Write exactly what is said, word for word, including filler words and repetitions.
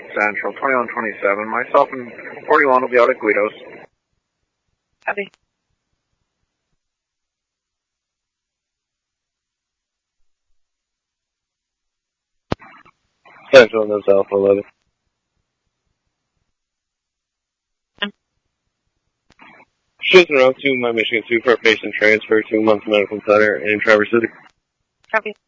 Central, twenty-one twenty-seven. Myself and forty-one will be out at Guido's. Copy. Central, that's Alpha eleven. Shooting around to my Michigan two for a patient transfer to Month Medical Center in Traverse City. Copy.